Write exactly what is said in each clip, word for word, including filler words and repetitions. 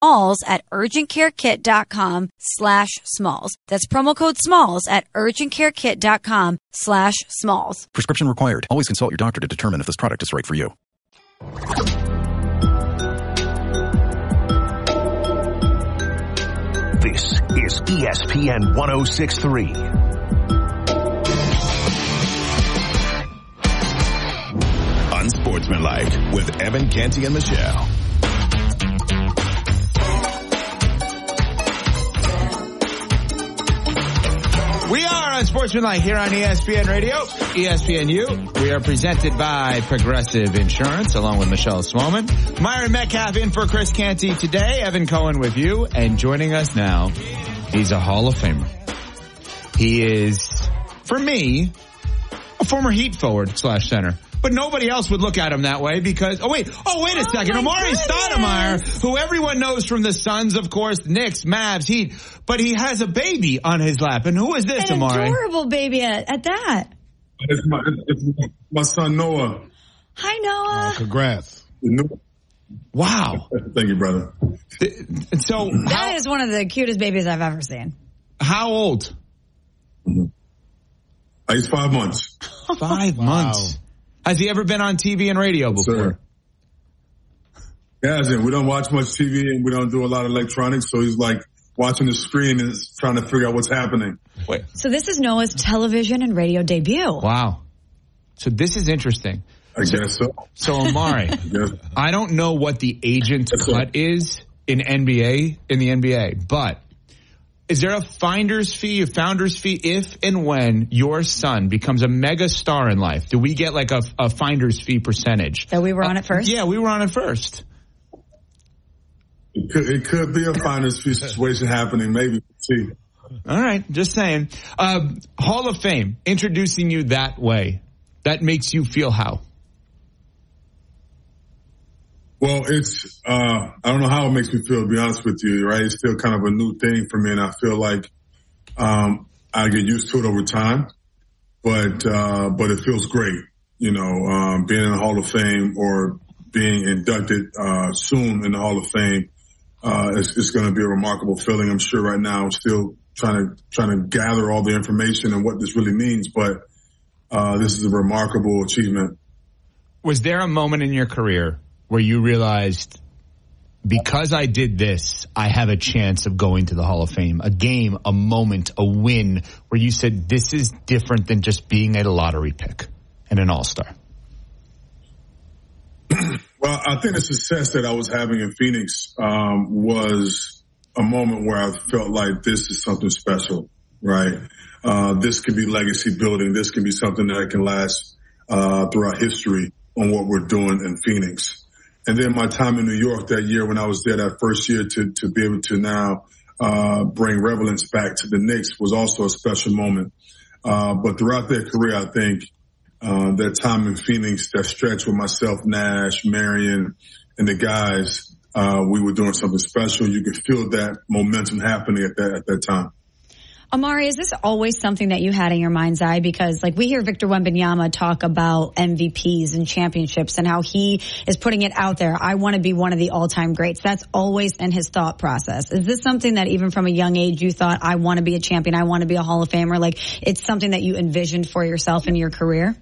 smalls at urgentcarekit.com slash smalls. That's promo code smalls at urgentcarekit.com slash smalls. Prescription required. Always consult your doctor to determine if this product is right for you. This is E S P N one oh six point three. Unsportsmanlike with Evan Canty and Michelle. We are Unsportsmanlike here on E S P N Radio, E S P N U. We are presented by Progressive Insurance, along with Michelle Swoman. Myron Metcalf in for Chris Canty today. Evan Cohen with you, and joining us now, he's a Hall of Famer. He is, for me, a former Heat forward slash center. But nobody else would look at him that way because, oh wait, oh wait a oh second, Amari Stoudemire, who everyone knows from the Suns, of course, Knicks, Mavs, Heat, but he has a baby on his lap. And who is this, An Amari? An adorable baby at, at that. It's my, it's my son, Noah. Hi, Noah. Oh, congrats. Wow. Thank you, brother. So That how, is one of the cutest babies I've ever seen. How old? Mm-hmm. He's five months. Five wow. months. Has he ever been on T V and radio before? Sir. He hasn't. We don't watch much T V and we don't do a lot of electronics, so he's like watching the screen and trying to figure out what's happening. Wait. So this is Noah's television and radio debut. Wow. So this is interesting. I guess so. So Amari, I, guess. I don't know what the agent That's cut it. is in N B A, in the N B A, but is there a finder's fee, a founder's fee, if and when your son becomes a mega star in life? Do we get like a, a finder's fee percentage? So we were on it first? Uh, yeah, we were on it first. It could, it could be a finder's fee situation happening, maybe. See. All right, just saying. Um, Hall of Fame, introducing you that way. That makes you feel how? Well, it's, uh, I don't know how it makes me feel, to be honest with you, right? It's still kind of a new thing for me, and I feel like, um, I get used to it over time, but, uh, but it feels great, you know, um, being in the Hall of Fame or being inducted, uh, soon in the Hall of Fame, uh, it's, it's going to be a remarkable feeling. I'm sure right now I'm still trying to, trying to gather all the information and what this really means, but, uh, this is a remarkable achievement. Was there a moment in your career where you realized, because I did this, I have a chance of going to the Hall of Fame? A game, a moment, a win, where you said, this is different than just being a lottery pick and an all-star? Well, I think the success that I was having in Phoenix um, was a moment where I felt like this is something special, right? Uh, this could be legacy building. This can be something that can last uh, throughout history on what we're doing in Phoenix. And then my time in New York that year when I was there that first year to, to be able to now, uh, bring relevance back to the Knicks was also a special moment. Uh, but throughout their career, I think, uh, that time in Phoenix, that stretch with myself, Nash, Marion, and the guys, uh, we were doing something special. You could feel that momentum happening at that, at that time. Amari, is this always something that you had in your mind's eye? Because, like, we hear Victor Wembanyama talk about M V Ps and championships and how he is putting it out there. I want to be one of the all-time greats. That's always in his thought process. Is this something that even from a young age you thought, I want to be a champion, I want to be a Hall of Famer? Like, it's something that you envisioned for yourself in your career?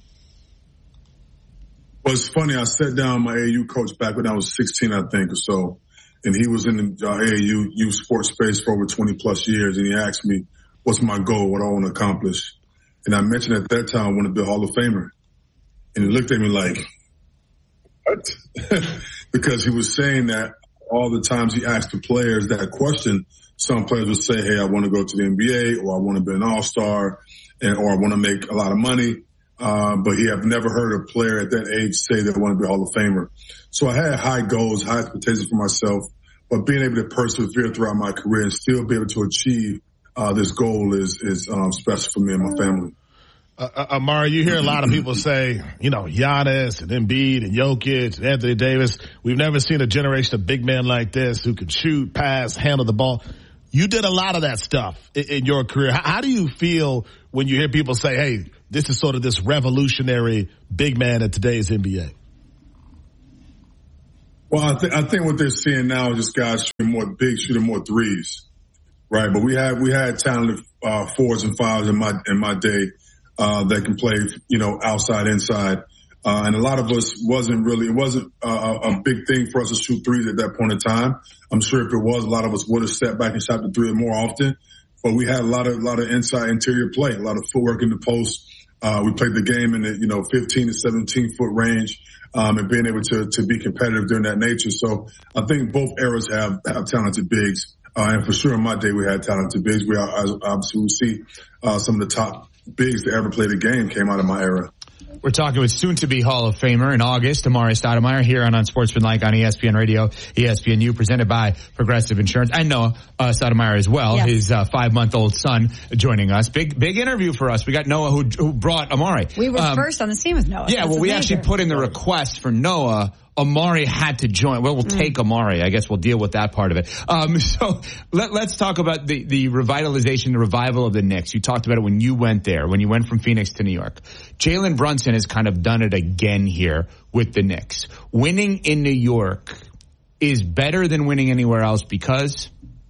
Well, it's funny. I sat down with my A A U coach back when I was sixteen, I think, or so. And he was in the uh, A A U youth sports space for over twenty plus years. And he asked me, what's my goal? What I want to accomplish? And I mentioned at that time, I want to be a Hall of Famer. And he looked at me like, what? Because he was saying that all the times he asked the players that question, some players would say, hey, I want to go to the N B A, or I want to be an all-star, and, or I want to make a lot of money. Uh, but he have never heard a player at that age say they want to be a Hall of Famer. So I had high goals, high expectations for myself, but being able to persevere throughout my career and still be able to achieve uh, this goal is, is um, special for me and my family. Uh, uh, Amari, you hear a lot of people say, you know, Giannis and Embiid and Jokic and Anthony Davis. We've never seen a generation of big men like this who can shoot, pass, handle the ball. You did a lot of that stuff in, in your career. How, how do you feel when you hear people say, hey, this is sort of this revolutionary big man in today's N B A? Well, I, th- I think what they're seeing now is just guys shooting more big, shooting more threes, right? But we had we had talented uh, fours and fives in my in my day uh, that can play, you know, outside, inside, uh, and a lot of us wasn't really it wasn't uh, a big thing for us to shoot threes at that point in time. I'm sure if it was, a lot of us would have stepped back and shot the three more often. But we had a lot of a lot of inside interior play, a lot of footwork in the post. Uh, we played the game in the you know fifteen to seventeen foot range. Um, and being able to, to be competitive during that nature. So I think both eras have, have talented bigs. Uh, and for sure in my day we had talented bigs. We are, obviously we see, uh, some of the top bigs that ever played the game came out of my era. We're talking with soon-to-be Hall of Famer in August, Amar'e Stoudemire, here on Unsportsmanlike on E S P N Radio, E S P N U, presented by Progressive Insurance. I know uh, Stoudemire as well, yeah. his uh, five-month-old son joining us. Big big interview for us. We got Noah who, who brought Amar'e. We were um, first on the scene with Noah. Yeah, well, we major. actually put in the request for Noah. Amar'e had to join. Well, we'll mm. take Amar'e. I guess we'll deal with that part of it. Um, so let, let's talk about the, the revitalization, the revival of the Knicks. You talked about it when you went there, when you went from Phoenix to New York. Jalen Brunson has kind of done it again here with the Knicks. Winning in New York is better than winning anywhere else because?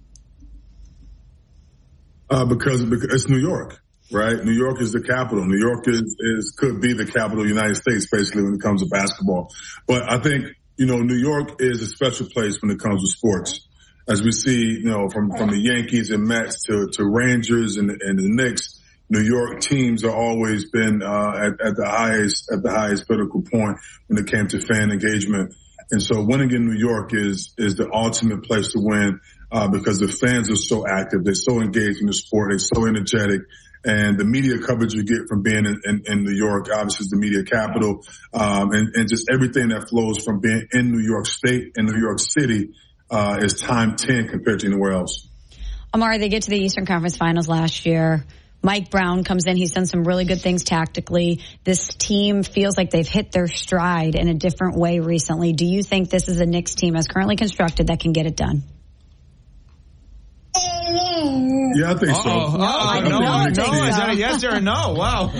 Uh, because, because it's New York. Right? New York is the capital. New York is, is, could be the capital of the United States, basically, when it comes to basketball. But I think, you know, New York is a special place when it comes to sports. As we see, you know, from, from the Yankees and Mets to, to Rangers and, and the Knicks, New York teams have always been, uh, at, at the highest, at the highest critical point when it came to fan engagement. And so winning in New York is, is the ultimate place to win, uh, because the fans are so active. They're so engaged in the sport. They're so energetic. And the media coverage you get from being in, in, in New York, obviously, is the media capital, um, and, and just everything that flows from being in New York State and New York City uh, is time ten compared to anywhere else. Amar'e, they get to the Eastern Conference Finals last year. Mike Brown comes in. He's done some really good things tactically. This team feels like they've hit their stride in a different way recently. Do you think this is a Knicks team as currently constructed that can get it done? Yeah, I think so. Oh, no, oh, I no, no, no, so. Is that a yes or a no? Wow.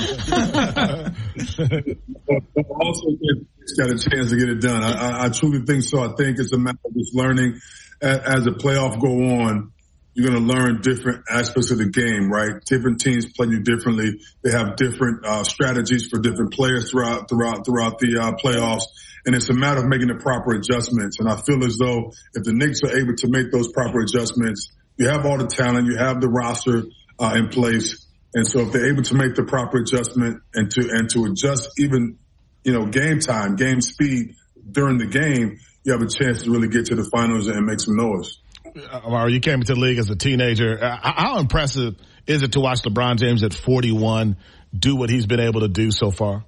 But also, it's got a chance to get it done. I, I, I truly think so. I think it's a matter of just learning. As the playoff go on, you're going to learn different aspects of the game, right? Different teams play you differently. They have different uh, strategies for different players throughout throughout throughout the uh, playoffs. And it's a matter of making the proper adjustments. And I feel as though if the Knicks are able to make those proper adjustments, you have all the talent, you have the roster uh, in place. And so if they're able to make the proper adjustment and to and to adjust even, you know, game time, game speed during the game, you have a chance to really get to the finals and make some noise. Uh, you came into the league as a teenager. Uh, how impressive is it to watch LeBron James at forty-one do what he's been able to do so far?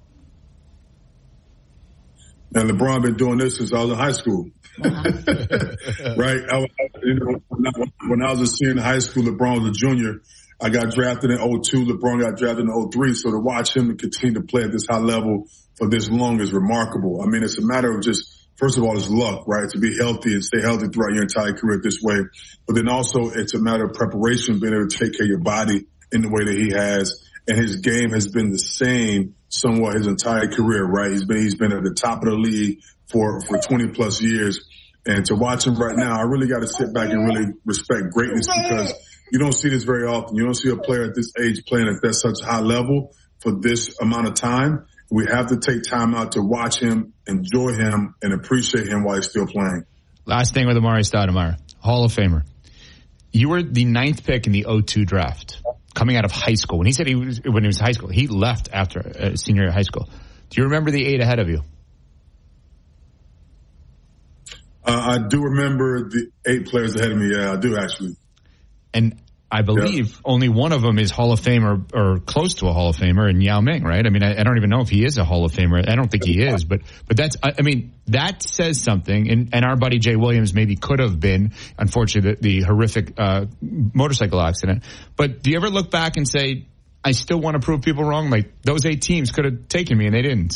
And LeBron been doing this since I was in high school. Uh-huh. Right? I, you know, when, I, when I was a senior in high school, LeBron was a junior. I got drafted in oh two. LeBron got drafted in oh three. So to watch him continue to play at this high level for this long is remarkable. I mean, it's a matter of just, first of all, it's luck, right? To be healthy and stay healthy throughout your entire career this way. But then also it's a matter of preparation, being able to take care of your body in the way that he has. And his game has been the same somewhat his entire career, right? He's been, he's been at the top of the league for, for twenty plus years. And to watch him right now, I really got to sit back and really respect greatness because you don't see this very often. You don't see a player at this age playing at that such a high level for this amount of time. We have to take time out to watch him, enjoy him, and appreciate him while he's still playing. Last thing with Amar'e Stoudemire, Hall of Famer. You were the ninth pick in the oh two draft, coming out of high school. When he said he was, when he was in high school, he left after uh, senior year of high school. Do you remember the eight ahead of you? Uh, I do remember the eight players ahead of me. Yeah, I do actually. And I believe yeah. only one of them is Hall of Famer or close to a Hall of Famer, and Yao Ming, right? I mean, I, I don't even know if he is a Hall of Famer. I don't think he is, but but that's, I, I mean, that says something. And, and our buddy Jay Williams maybe could have been, unfortunately, the, the horrific uh, motorcycle accident. But do you ever look back and say, I still want to prove people wrong? Like, those eight teams could have taken me, and they didn't.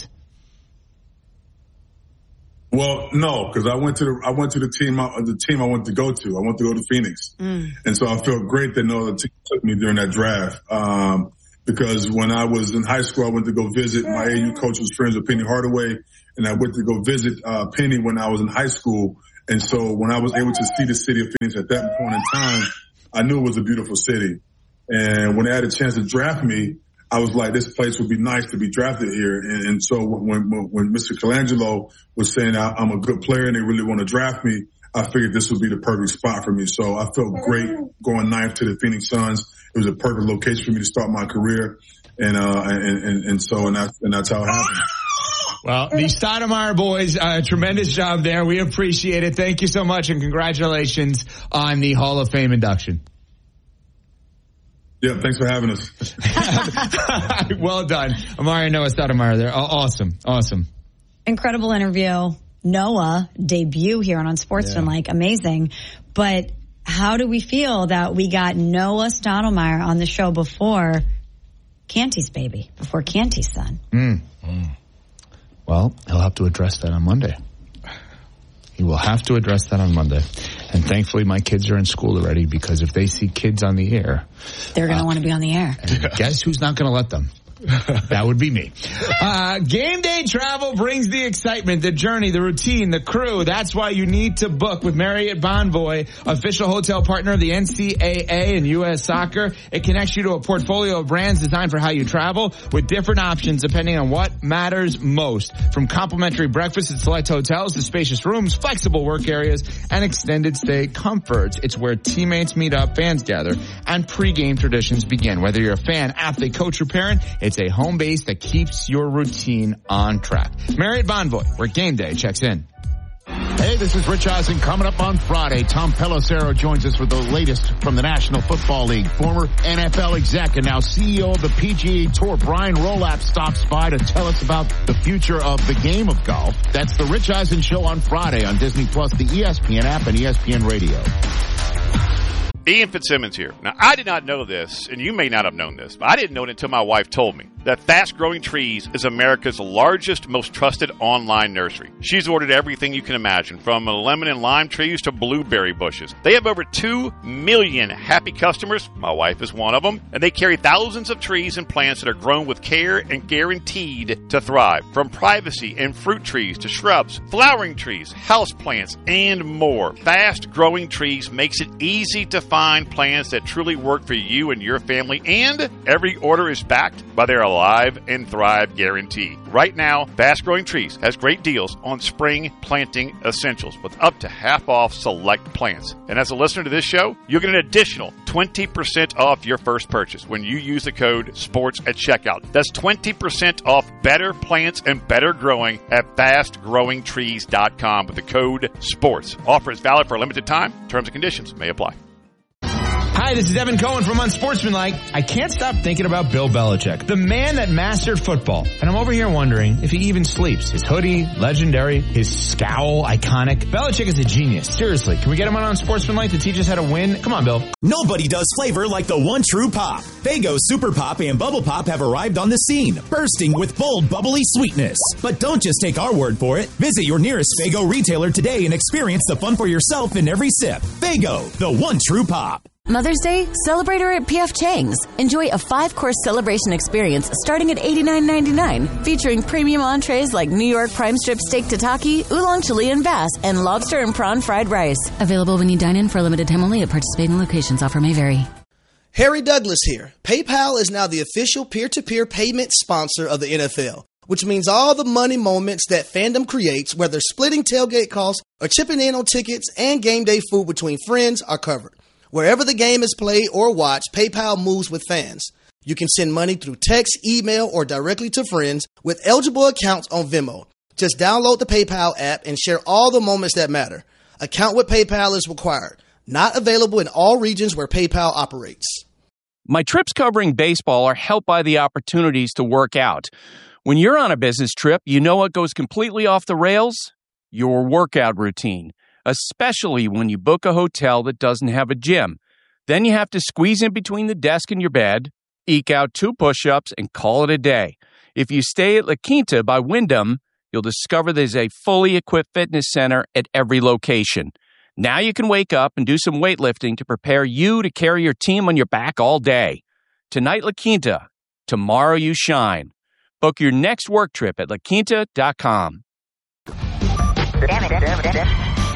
Well, no, because I went to the I went to the team I, the team I wanted to go to. I wanted to go to Phoenix, mm. and so I felt great that no other team took me during that draft. Um, because when I was in high school, I went to go visit. My A U coach was friends with Penny Hardaway, and I went to go visit uh, Penny when I was in high school. And so when I was able to see the city of Phoenix at that point in time, I knew it was a beautiful city. And when they had a chance to draft me, I was like, this place would be nice to be drafted here. And, and so when, when, when Mister Colangelo was saying I, I'm a good player and they really want to draft me, I figured this would be the perfect spot for me. So I felt great going ninth to the Phoenix Suns. It was a perfect location for me to start my career. And, uh, and, and, and so, and that's, and that's how it happened. Well, the Stoudemire boys, uh, tremendous job there. We appreciate it. Thank you so much, and congratulations on the Hall of Fame induction. Yeah, thanks for having us. Well done. Amari Noah Stoudemire there. Oh, awesome. Awesome. Incredible interview. Noah, debut here on Unsportsmanlike. Yeah. Amazing. But how do we feel that we got Noah Stoudemire on the show before Canty's baby, before Canty's son? Mm. Mm. Well, he'll have to address that on Monday. He will have to address that on Monday. And thankfully, my kids are in school already, because if they see kids on the air, they're going to uh, want to be on the air. And guess who's not going to let them? That would be me. Uh, game day travel brings the excitement, the journey, the routine, the crew. That's why you need to book with Marriott Bonvoy, official hotel partner of the N C double A and U S Soccer. It connects you to a portfolio of brands designed for how you travel, with different options depending on what matters most. From complimentary breakfast at select hotels to spacious rooms, flexible work areas, and extended stay comforts. It's where teammates meet up, fans gather, and pregame traditions begin. Whether you're a fan, athlete, coach, or parent, it's a home base that keeps your routine on track. Marriott Bonvoy, where game day checks in. Hey, this is Rich Eisen. Coming up on Friday, Tom Pelissero joins us with the latest from the National Football League. Former N F L exec and now C E O of the P G A Tour, Brian Rolapp, stops by to tell us about the future of the game of golf. That's the Rich Eisen Show on Friday on Disney Plus, the E S P N app, and E S P N Radio. Ian Fitzsimmons here. Now, I did not know this, and you may not have known this, but I didn't know it until my wife told me, that Fast Growing Trees is America's largest, most trusted online nursery. She's ordered everything you can imagine, from lemon and lime trees to blueberry bushes. They have over two million happy customers. My wife is one of them. And they carry thousands of trees and plants that are grown with care and guaranteed to thrive. From privacy and fruit trees to shrubs, flowering trees, house plants, and more. Fast Growing Trees makes it easy to find plants that truly work for you and your family, and every order is backed by their Alive and Thrive guarantee. Right now, Fast Growing Trees has great deals on spring planting essentials with up to half off select plants. And as a listener to this show, you'll get an additional twenty percent off your first purchase when you use the code SPORTS at checkout. That's twenty percent off better plants and better growing at fast growing trees dot com with the code SPORTS. Offer is valid for a limited time. Terms and conditions may apply. Hi, this is Evan Cohen from Unsportsmanlike. I can't stop thinking about Bill Belichick, the man that mastered football. And I'm over here wondering if he even sleeps. His hoodie, legendary. His scowl, iconic. Belichick is a genius. Seriously, can we get him on Unsportsmanlike to teach us how to win? Come on, Bill. Nobody does flavor like the one true pop. Faygo Super Pop and Bubble Pop have arrived on the scene, bursting with bold, bubbly sweetness. But don't just take our word for it. Visit your nearest Faygo retailer today and experience the fun for yourself in every sip. Faygo, the one true pop. Mother's Day? Celebrate her at P F Chang's. Enjoy a five-course celebration experience starting at eighty-nine ninety-nine, featuring premium entrees like New York prime strip steak tataki, oolong chili and bass, and lobster and prawn fried rice. Available when you dine in for a limited time only at participating locations. Offer may vary. Harry Douglas here. PayPal is now the official peer-to-peer payment sponsor of the N F L, which means all the money moments that fandom creates, whether splitting tailgate costs or chipping in on tickets and game day food between friends, are covered. Wherever the game is played or watched, PayPal moves with fans. You can send money through text, email, or directly to friends with eligible accounts on Venmo. Just download the PayPal app and share all the moments that matter. Account with PayPal is required. Not available in all regions where PayPal operates. My trips covering baseball are helped by the opportunities to work out. When you're on a business trip, you know what goes completely off the rails? Your workout routine. Especially when you book a hotel that doesn't have a gym. Then you have to squeeze in between the desk and your bed, eke out two push-ups, and call it a day. If you stay at La Quinta by Wyndham, you'll discover there's a fully equipped fitness center at every location. Now you can wake up and do some weightlifting to prepare you to carry your team on your back all day. Tonight, La Quinta. Tomorrow, you shine. Book your next work trip at la quinta dot com. Damn it.